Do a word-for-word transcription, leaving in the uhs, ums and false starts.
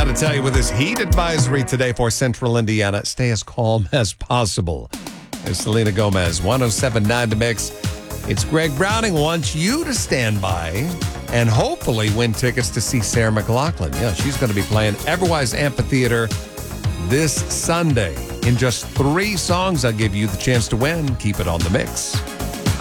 Got to tell you, with this heat advisory today for central Indiana, stay as calm as possible. There's Selena Gomez, one oh seven point nine The Mix. It's Greg Browning wants you to stand by and hopefully win tickets to see Sarah McLachlan. Yeah, she's going to be playing Everwise Amphitheater this Sunday. In just three songs, I'll give you the chance to win. Keep it on The Mix.